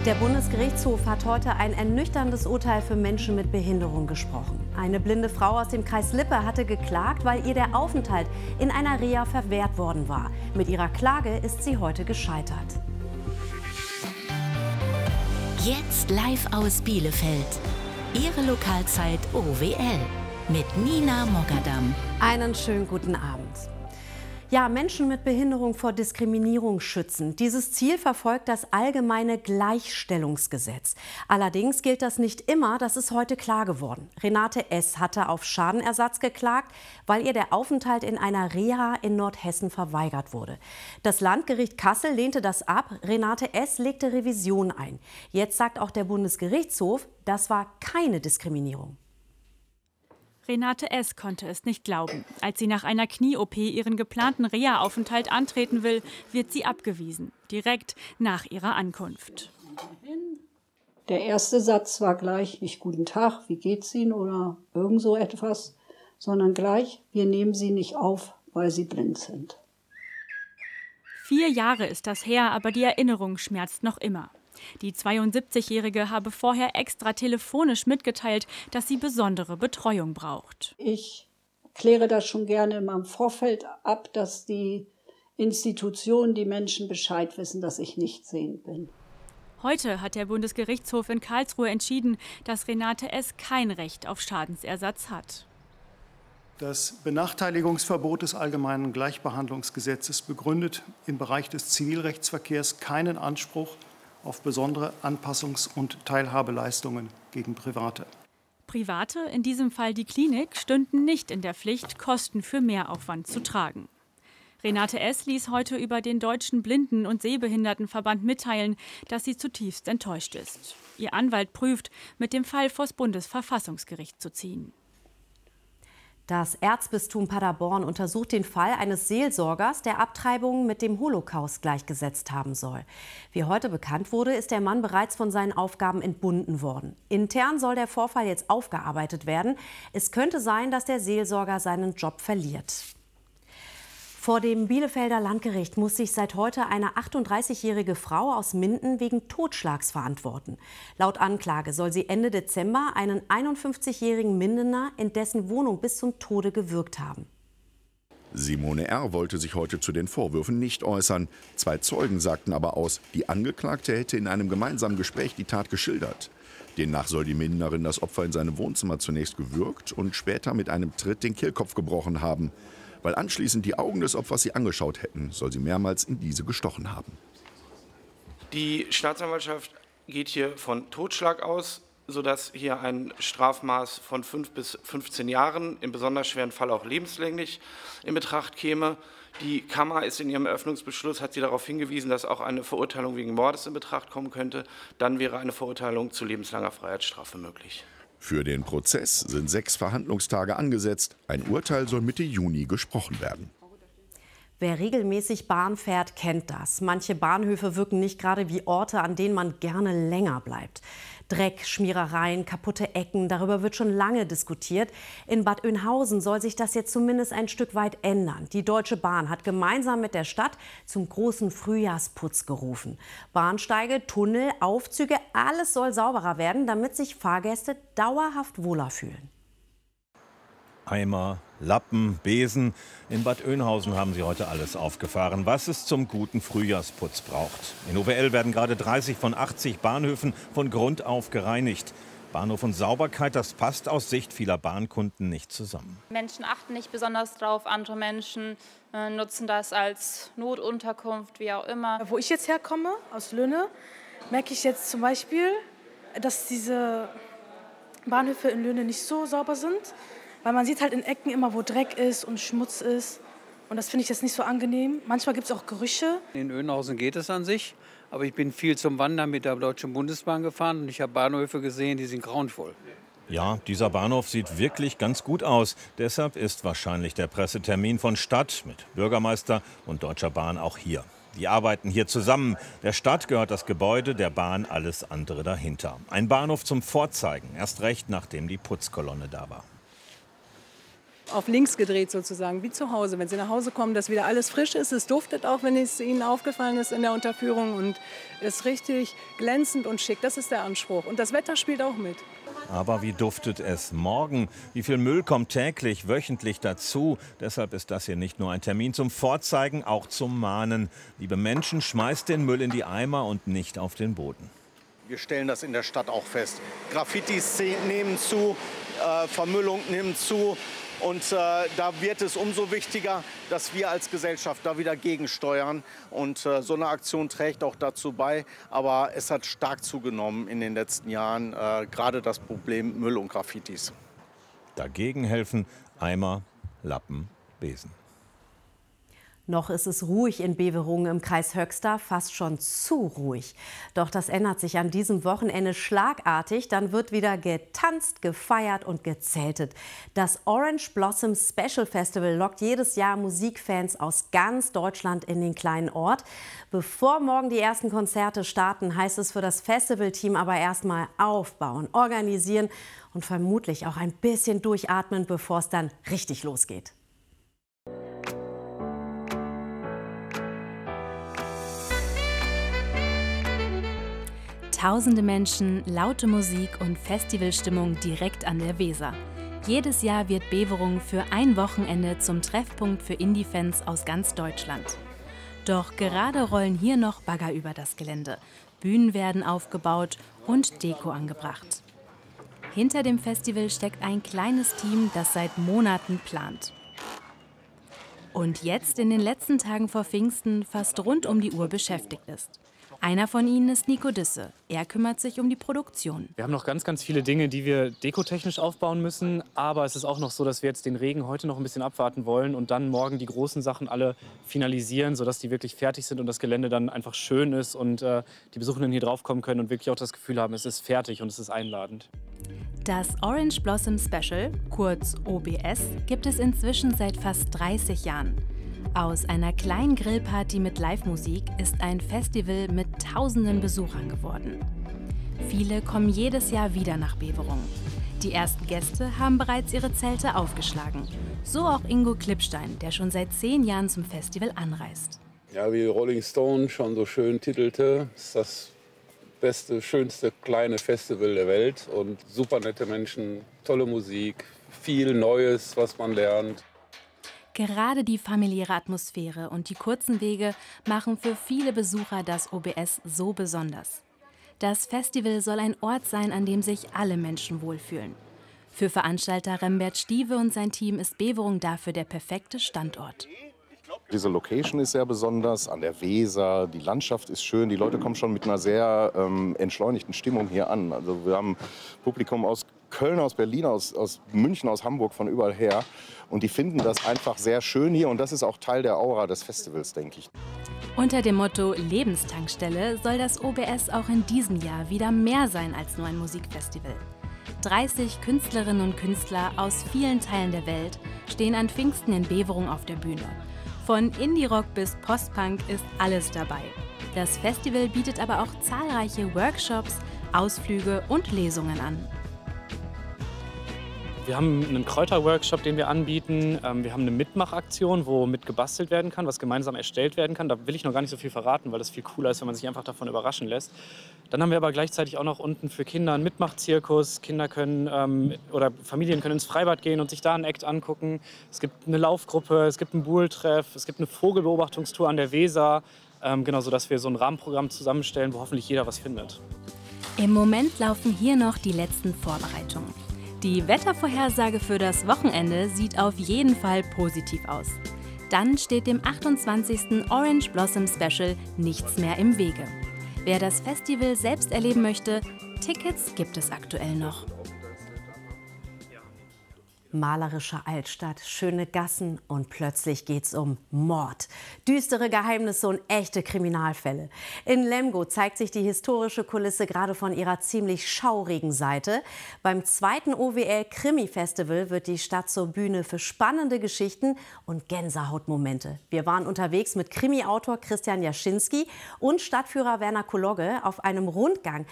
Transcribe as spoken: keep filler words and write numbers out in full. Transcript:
Der Bundesgerichtshof hat heute ein ernüchterndes Urteil für Menschen mit Behinderung gesprochen. Eine blinde Frau aus dem Kreis Lippe hatte geklagt, weil ihr der Aufenthalt in einer Reha verwehrt worden war. Mit ihrer Klage ist sie heute gescheitert. Jetzt live aus Bielefeld. Ihre Lokalzeit O W L mit Nina Mogadam. Einen schönen guten Abend. Ja, Menschen mit Behinderung vor Diskriminierung schützen. Dieses Ziel verfolgt das allgemeine Gleichstellungsgesetz. Allerdings gilt das nicht immer, das ist heute klar geworden. Renate S. hatte auf Schadenersatz geklagt, weil ihr der Aufenthalt in einer Reha in Nordhessen verweigert wurde. Das Landgericht Kassel lehnte das ab. Renate S. legte Revision ein. Jetzt sagt auch der Bundesgerichtshof, das war keine Diskriminierung. Renate S. konnte es nicht glauben. Als sie nach einer Knie-O P ihren geplanten Reha-Aufenthalt antreten will, wird sie abgewiesen. Direkt nach ihrer Ankunft. Der erste Satz war gleich nicht "Guten Tag, wie geht's Ihnen" oder irgend so etwas, sondern gleich "Wir nehmen Sie nicht auf, weil Sie blind sind". Vier Jahre ist das her, aber die Erinnerung schmerzt noch immer. Die zweiundsiebzigjährige habe vorher extra telefonisch mitgeteilt, dass sie besondere Betreuung braucht. Ich kläre das schon gerne in meinem Vorfeld ab, dass die Institutionen, die Menschen Bescheid wissen, dass ich nicht sehend bin. Heute hat der Bundesgerichtshof in Karlsruhe entschieden, dass Renate S. kein Recht auf Schadensersatz hat. Das Benachteiligungsverbot des Allgemeinen Gleichbehandlungsgesetzes begründet im Bereich des Zivilrechtsverkehrs keinen Anspruch auf besondere Anpassungs- und Teilhabeleistungen gegen Private. Private, in diesem Fall die Klinik, stünden nicht in der Pflicht, Kosten für Mehraufwand zu tragen. Renate S. ließ heute über den Deutschen Blinden- und Sehbehindertenverband mitteilen, dass sie zutiefst enttäuscht ist. Ihr Anwalt prüft, mit dem Fall vors Bundesverfassungsgericht zu ziehen. Das Erzbistum Paderborn untersucht den Fall eines Seelsorgers, der Abtreibungen mit dem Holocaust gleichgesetzt haben soll. Wie heute bekannt wurde, ist der Mann bereits von seinen Aufgaben entbunden worden. Intern soll der Vorfall jetzt aufgearbeitet werden. Es könnte sein, dass der Seelsorger seinen Job verliert. Vor dem Bielefelder Landgericht muss sich seit heute eine achtunddreißigjährige Frau aus Minden wegen Totschlags verantworten. Laut Anklage soll sie Ende Dezember einen einundfünfzigjährigen Mindener in dessen Wohnung bis zum Tode gewürgt haben. Simone R. wollte sich heute zu den Vorwürfen nicht äußern. Zwei Zeugen sagten aber aus, die Angeklagte hätte in einem gemeinsamen Gespräch die Tat geschildert. Demnach soll die Mindenerin das Opfer in seinem Wohnzimmer zunächst gewürgt und später mit einem Tritt den Kehlkopf gebrochen haben. Weil anschließend die Augen des Opfers sie angeschaut hätten, soll sie mehrmals in diese gestochen haben. Die Staatsanwaltschaft geht hier von Totschlag aus, sodass hier ein Strafmaß von fünf bis fünfzehn Jahren, im besonders schweren Fall auch lebenslänglich, in Betracht käme. Die Kammer ist in ihrem Eröffnungsbeschluss, hat sie darauf hingewiesen, dass auch eine Verurteilung wegen Mordes in Betracht kommen könnte. Dann wäre eine Verurteilung zu lebenslanger Freiheitsstrafe möglich. Für den Prozess sind sechs Verhandlungstage angesetzt. Ein Urteil soll Mitte Juni gesprochen werden. Wer regelmäßig Bahn fährt, kennt das. Manche Bahnhöfe wirken nicht gerade wie Orte, an denen man gerne länger bleibt. Dreck, Schmierereien, kaputte Ecken, darüber wird schon lange diskutiert. In Bad Oeynhausen soll sich das jetzt zumindest ein Stück weit ändern. Die Deutsche Bahn hat gemeinsam mit der Stadt zum großen Frühjahrsputz gerufen. Bahnsteige, Tunnel, Aufzüge, alles soll sauberer werden, damit sich Fahrgäste dauerhaft wohler fühlen. Eimer, Lappen, Besen. In Bad Oeynhausen haben sie heute alles aufgefahren, was es zum guten Frühjahrsputz braucht. In O W L werden gerade dreißig von achtzig Bahnhöfen von Grund auf gereinigt. Bahnhof und Sauberkeit, das passt aus Sicht vieler Bahnkunden nicht zusammen. Menschen achten nicht besonders drauf, andere Menschen äh, nutzen das als Notunterkunft, wie auch immer. Wo ich jetzt herkomme, aus Lünne, merke ich jetzt zum Beispiel, dass diese Bahnhöfe in Lünne nicht so sauber sind. Weil man sieht halt in Ecken immer, wo Dreck ist und Schmutz ist. Und das finde ich jetzt nicht so angenehm. Manchmal gibt es auch Gerüche. In Oeynhausen geht es an sich. Aber ich bin viel zum Wandern mit der Deutschen Bundesbahn gefahren. Und ich habe Bahnhöfe gesehen, die sind grauenvoll. Ja, dieser Bahnhof sieht wirklich ganz gut aus. Deshalb ist wahrscheinlich der Pressetermin von Stadt mit Bürgermeister und Deutscher Bahn auch hier. Die arbeiten hier zusammen. Der Stadt gehört das Gebäude, der Bahn alles andere dahinter. Ein Bahnhof zum Vorzeigen. Erst recht, nachdem die Putzkolonne da war. auf links gedreht sozusagen, wie zu Hause. Wenn Sie nach Hause kommen, dass wieder alles frisch ist. Es duftet auch, wenn es Ihnen aufgefallen ist in der Unterführung und ist richtig glänzend und schick. Das ist der Anspruch. Und das Wetter spielt auch mit. Aber wie duftet es morgen? Wie viel Müll kommt täglich, wöchentlich dazu? Deshalb ist das hier nicht nur ein Termin zum Vorzeigen, auch zum Mahnen. Liebe Menschen, schmeißt den Müll in die Eimer und nicht auf den Boden. Wir stellen das in der Stadt auch fest. Graffitis nehmen zu, äh, Vermüllung nimmt zu. Und äh, da wird es umso wichtiger, dass wir als Gesellschaft da wieder gegensteuern. Und äh, so eine Aktion trägt auch dazu bei. Aber es hat stark zugenommen in den letzten Jahren, äh, gerade das Problem Müll und Graffitis. Dagegen helfen Eimer, Lappen, Besen. Noch ist es ruhig in Beverungen im Kreis Höxter, fast schon zu ruhig. Doch das ändert sich an diesem Wochenende schlagartig. Dann wird wieder getanzt, gefeiert und gezeltet. Das Orange Blossom Special Festival lockt jedes Jahr Musikfans aus ganz Deutschland in den kleinen Ort. Bevor morgen die ersten Konzerte starten, heißt es für das Festivalteam aber erstmal aufbauen, organisieren und vermutlich auch ein bisschen durchatmen, bevor es dann richtig losgeht. Tausende Menschen, laute Musik und Festivalstimmung direkt an der Weser. Jedes Jahr wird Beverungen für ein Wochenende zum Treffpunkt für Indie-Fans aus ganz Deutschland. Doch gerade rollen hier noch Bagger über das Gelände. Bühnen werden aufgebaut und Deko angebracht. Hinter dem Festival steckt ein kleines Team, das seit Monaten plant. Und jetzt in den letzten Tagen vor Pfingsten fast rund um die Uhr beschäftigt ist. Einer von ihnen ist Nico Düsse. Er kümmert sich um die Produktion. Wir haben noch ganz, ganz viele Dinge, die wir dekotechnisch aufbauen müssen. Aber es ist auch noch so, dass wir jetzt den Regen heute noch ein bisschen abwarten wollen und dann morgen die großen Sachen alle finalisieren, sodass die wirklich fertig sind und das Gelände dann einfach schön ist und äh, die Besuchenden hier drauf kommen können und wirklich auch das Gefühl haben, es ist fertig und es ist einladend. Das Orange Blossom Special, kurz O B S, gibt es inzwischen seit fast dreißig Jahren. Aus einer kleinen Grillparty mit Live-Musik ist ein Festival mit tausenden Besuchern geworden. Viele kommen jedes Jahr wieder nach Beverungen. Die ersten Gäste haben bereits ihre Zelte aufgeschlagen. So auch Ingo Klippstein, der schon seit zehn Jahren zum Festival anreist. Ja, wie Rolling Stone schon so schön titelte, ist das beste, schönste kleine Festival der Welt. Und super nette Menschen, tolle Musik, viel Neues, was man lernt. Gerade die familiäre Atmosphäre und die kurzen Wege machen für viele Besucher das O B S so besonders. Das Festival soll ein Ort sein, an dem sich alle Menschen wohlfühlen. Für Veranstalter Rembert Stieve und sein Team ist Beverungen dafür der perfekte Standort. Diese Location ist sehr besonders, an der Weser, die Landschaft ist schön, die Leute kommen schon mit einer sehr ähm, entschleunigten Stimmung hier an. Also wir haben Publikum aus Köln, aus Berlin, aus, aus München, aus Hamburg, von überall her. Und die finden das einfach sehr schön hier und das ist auch Teil der Aura des Festivals, denke ich. Unter dem Motto Lebenstankstelle soll das O B S auch in diesem Jahr wieder mehr sein als nur ein Musikfestival. dreißig Künstlerinnen und Künstler aus vielen Teilen der Welt stehen an Pfingsten in Beverungen auf der Bühne. Von Indie-Rock bis Post-Punk ist alles dabei. Das Festival bietet aber auch zahlreiche Workshops, Ausflüge und Lesungen an. Wir haben einen Kräuterworkshop, den wir anbieten. Wir haben eine Mitmachaktion, wo mitgebastelt werden kann, was gemeinsam erstellt werden kann. Da will ich noch gar nicht so viel verraten, weil das viel cooler ist, wenn man sich einfach davon überraschen lässt. Dann haben wir aber gleichzeitig auch noch unten für Kinder einen Mitmachzirkus. Kinder können ähm, oder Familien können ins Freibad gehen und sich da einen Act angucken. Es gibt eine Laufgruppe, es gibt einen Buhltreff, es gibt eine Vogelbeobachtungstour an der Weser. Ähm, genau, sodass wir so ein Rahmenprogramm zusammenstellen, wo hoffentlich jeder was findet. Im Moment laufen hier noch die letzten Vorbereitungen. Die Wettervorhersage für das Wochenende sieht auf jeden Fall positiv aus. Dann steht dem achtundzwanzigsten Orange Blossom Special nichts mehr im Wege. Wer das Festival selbst erleben möchte, Tickets gibt es aktuell noch. Malerische Altstadt, schöne Gassen und plötzlich geht's um Mord. Düstere Geheimnisse und echte Kriminalfälle. In Lemgo zeigt sich die historische Kulisse gerade von ihrer ziemlich schaurigen Seite. Beim zweiten O W L-Krimi-Festival wird die Stadt zur Bühne für spannende Geschichten und Gänsehautmomente. Wir waren unterwegs mit Krimi-Autor Christian Jaschinski und Stadtführer Werner Kologge auf einem Rundgang